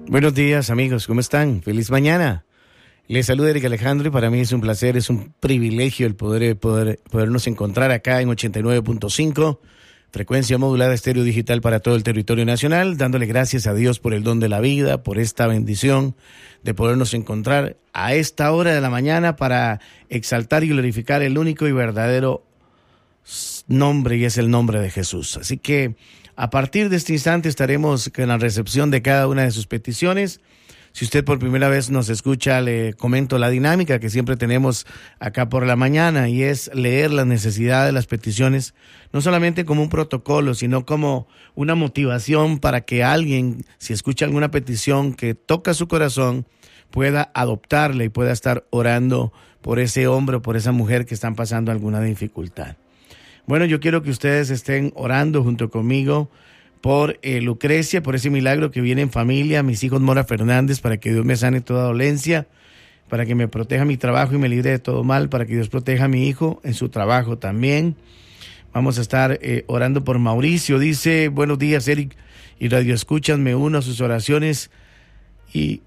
Buenos días, amigos, ¿cómo están? Feliz mañana. Les saluda Eric Alejandro y para mí es un placer, es un privilegio el podernos encontrar acá en 89.5, frecuencia modulada estéreo digital para todo el territorio nacional, dándole gracias a Dios por el don de la vida, por esta bendición de podernos encontrar a esta hora de la mañana para exaltar y glorificar el único y verdadero nombre, y es el nombre de Jesús. Así que a partir de este instante estaremos en la recepción de cada una de sus peticiones. Si usted por primera vez nos escucha, le comento la dinámica que siempre tenemos acá por la mañana, y es leer las necesidades, las peticiones, no solamente como un protocolo, sino como una motivación para que alguien, si escucha alguna petición que toca su corazón, pueda adoptarla y pueda estar orando por ese hombre o por esa mujer que están pasando alguna dificultad. Bueno, yo quiero que ustedes estén orando junto conmigo por Lucrecia, por ese milagro que viene en familia, mis hijos Mora Fernández, para que Dios me sane toda dolencia, para que me proteja mi trabajo y me libre de todo mal, para que Dios proteja a mi hijo en su trabajo también. Vamos a estar orando por Mauricio. Dice: buenos días, Eric y Radio Escuchas, me uno a sus oraciones y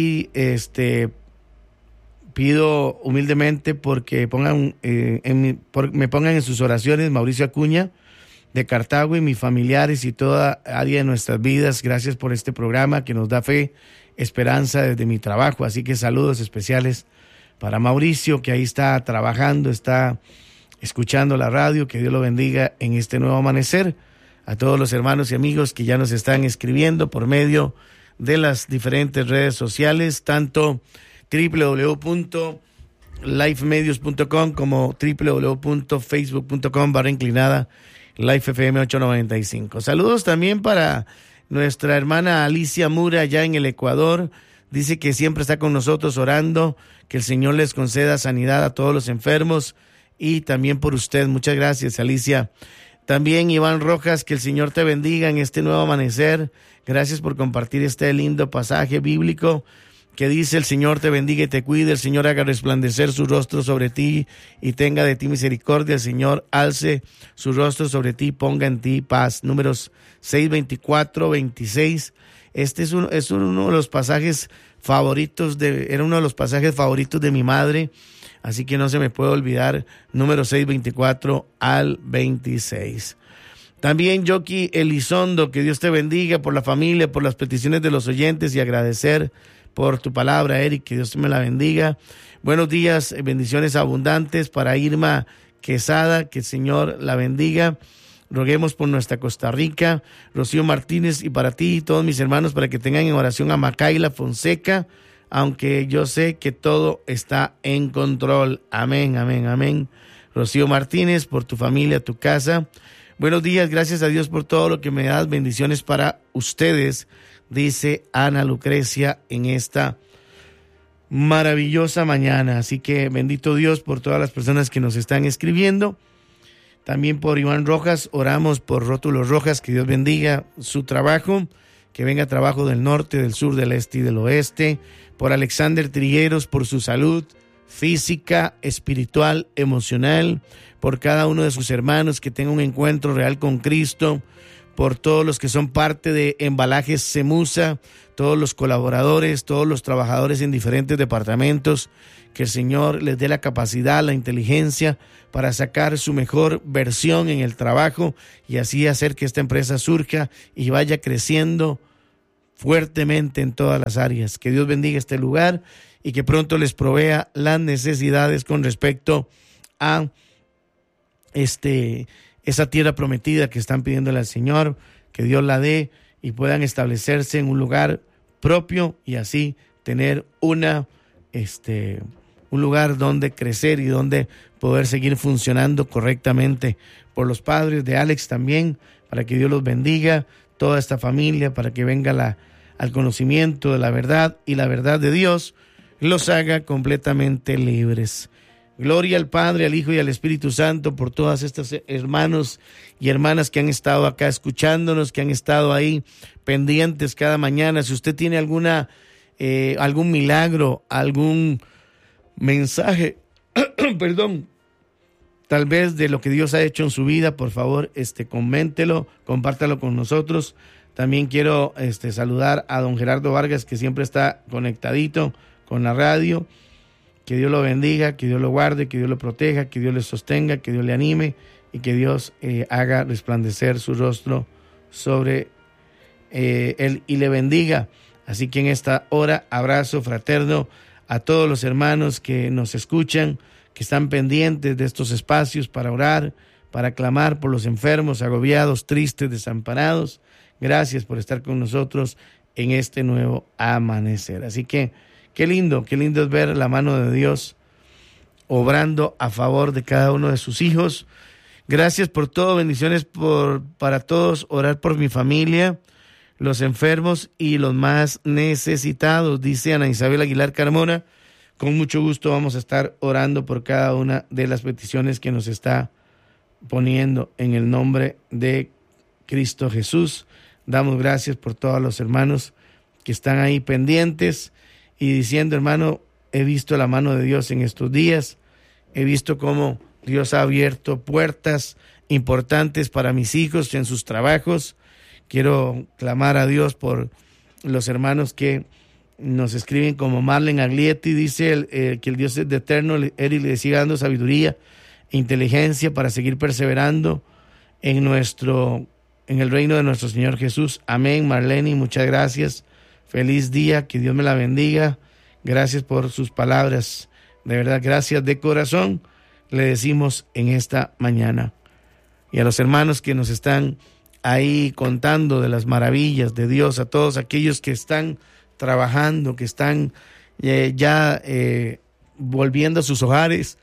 pido humildemente porque me pongan en sus oraciones Mauricio Acuña de Cartago y mis familiares y toda área de nuestras vidas. Gracias por este programa que nos da fe, esperanza desde mi trabajo. Así que saludos especiales para Mauricio, que ahí está trabajando, está escuchando la radio. Que Dios lo bendiga en este nuevo amanecer. A todos los hermanos y amigos que ya nos están escribiendo por medio de las diferentes redes sociales, tanto www.lifemedios.com como www.facebook.com/inclinada Life FM 895. Saludos también para nuestra hermana Alicia Mura allá en el Ecuador. Dice que siempre está con nosotros orando, que el Señor les conceda sanidad a todos los enfermos y también por usted. Muchas gracias, Alicia. También Iván Rojas, que el Señor te bendiga en este nuevo amanecer. Gracias por compartir este lindo pasaje bíblico que dice: el Señor te bendiga y te cuide, el Señor haga resplandecer su rostro sobre ti y tenga de ti misericordia, el Señor alce su rostro sobre ti y ponga en ti paz. Números 6:24-26. Este es uno de los pasajes favoritos era uno de los pasajes favoritos de mi madre, así que no se me puede olvidar. Números 6:24-26. También Yoki Elizondo, que Dios te bendiga, por la familia, por las peticiones de los oyentes, y agradecer por tu palabra, Eric, que Dios me la bendiga. Buenos días, bendiciones abundantes para Irma Quesada, que el Señor la bendiga. Roguemos por nuestra Costa Rica. Rocío Martínez, y para ti y todos mis hermanos, para que tengan en oración a Macaila Fonseca, aunque yo sé que todo está en control. Amén, amén, amén. Rocío Martínez, por tu familia, tu casa. Buenos días, gracias a Dios por todo lo que me das. Bendiciones para ustedes, dice Ana Lucrecia en esta maravillosa mañana. Así que bendito Dios por todas las personas que nos están escribiendo. También por Iván Rojas, oramos por Rótulos Rojas, que Dios bendiga su trabajo, que venga trabajo del norte, del sur, del este y del oeste. Por Alexander Trigueros, por su salud física, espiritual, emocional. Por cada uno de sus hermanos, que tenga un encuentro real con Cristo. Por todos los que son parte de Embalajes Semusa, todos los colaboradores, todos los trabajadores en diferentes departamentos, que el Señor les dé la capacidad, la inteligencia para sacar su mejor versión en el trabajo y así hacer que esta empresa surja y vaya creciendo fuertemente en todas las áreas. Que Dios bendiga este lugar y que pronto les provea las necesidades con respecto a esa tierra prometida que están pidiéndole al Señor, que Dios la dé y puedan establecerse en un lugar propio y así tener un lugar donde crecer y donde poder seguir funcionando correctamente. Por los padres de Alex también, para que Dios los bendiga, toda esta familia, para que venga al conocimiento de la verdad y la verdad de Dios los haga completamente libres. Gloria al Padre, al Hijo y al Espíritu Santo por todas estas hermanos y hermanas que han estado acá escuchándonos, que han estado ahí pendientes cada mañana. Si usted tiene algún milagro, algún mensaje, perdón, tal vez de lo que Dios ha hecho en su vida, por favor, coméntelo, compártalo con nosotros. También quiero saludar a don Gerardo Vargas, que siempre está conectadito con la radio. Que Dios lo bendiga, que Dios lo guarde, que Dios lo proteja, que Dios le sostenga, que Dios le anime y que Dios haga resplandecer su rostro sobre él y le bendiga. Así que en esta hora, abrazo fraterno a todos los hermanos que nos escuchan, que están pendientes de estos espacios para orar, para clamar por los enfermos, agobiados, tristes, desamparados. Gracias por estar con nosotros en este nuevo amanecer. Así que qué lindo es ver la mano de Dios obrando a favor de cada uno de sus hijos. Gracias por todo, bendiciones para todos, orar por mi familia, los enfermos y los más necesitados, dice Ana Isabel Aguilar Carmona. Con mucho gusto vamos a estar orando por cada una de las peticiones que nos está poniendo en el nombre de Cristo Jesús. Damos gracias por todos los hermanos que están ahí pendientes y diciendo, hermano, he visto la mano de Dios en estos días, he visto cómo Dios ha abierto puertas importantes para mis hijos en sus trabajos. Quiero clamar a Dios por los hermanos que nos escriben, como Marlene Aglietti, dice que el Dios es de eterno, Él le siga dando sabiduría e inteligencia para seguir perseverando en el reino de nuestro Señor Jesús. Amén, Marlene, muchas gracias. Feliz día, que Dios me la bendiga. Gracias por sus palabras. De verdad, gracias de corazón, le decimos en esta mañana. Y a los hermanos que nos están ahí contando de las maravillas de Dios, a todos aquellos que están trabajando, que están volviendo a sus hogares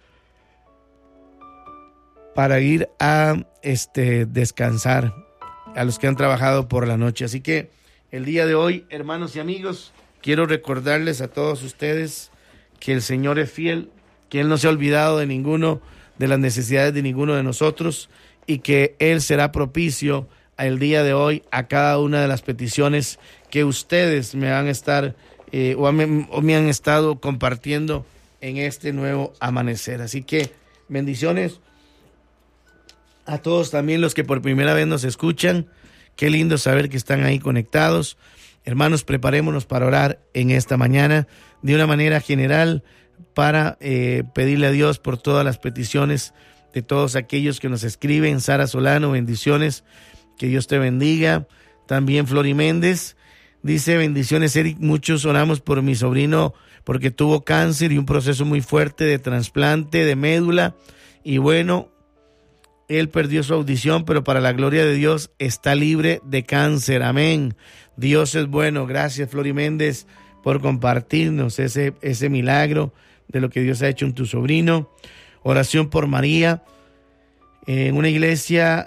para ir a descansar, a los que han trabajado por la noche. Así que el día de hoy, hermanos y amigos, quiero recordarles a todos ustedes que el Señor es fiel, que Él no se ha olvidado de las necesidades de ninguno de nosotros y que Él será propicio el día de hoy a cada una de las peticiones que ustedes me van a estar o me han estado compartiendo en este nuevo amanecer. Así que bendiciones a todos, también los que por primera vez nos escuchan. Qué lindo saber que están ahí conectados. Hermanos, preparémonos para orar en esta mañana de una manera general para pedirle a Dios por todas las peticiones de todos aquellos que nos escriben. Sara Solano, bendiciones, que Dios te bendiga. También Flori Méndez dice, bendiciones Eric, muchos oramos por mi sobrino porque tuvo cáncer y un proceso muy fuerte de trasplante de médula y bueno, él perdió su audición, pero para la gloria de Dios está libre de cáncer. Amén. Dios es bueno. Gracias, Flori Méndez, por compartirnos ese milagro de lo que Dios ha hecho en tu sobrino. Oración por María. En una iglesia,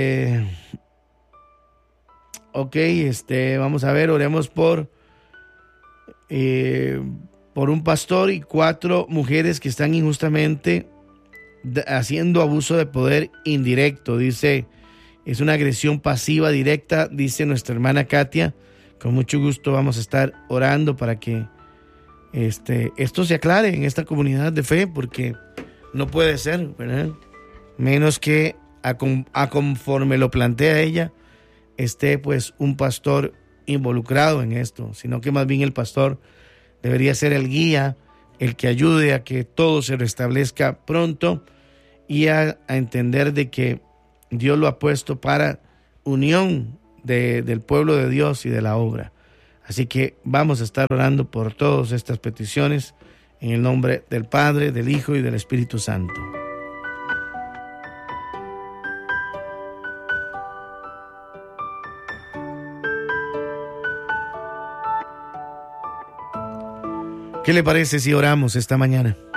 vamos a ver, oremos por un pastor y 4 mujeres que están injustamente haciendo abuso de poder indirecto. Dice, es una agresión pasiva directa, dice nuestra hermana Katia. Con mucho gusto vamos a estar orando para que esto se aclare en esta comunidad de fe, porque no puede ser, ¿verdad? Menos que a conforme lo plantea ella, esté pues un pastor involucrado en esto, sino que más bien el pastor debería ser el guía, el que ayude a que todo se restablezca pronto y a entender de que Dios lo ha puesto para unión del pueblo de Dios y de la obra. Así que vamos a estar orando por todas estas peticiones en el nombre del Padre, del Hijo y del Espíritu Santo. ¿Qué le parece si oramos esta mañana?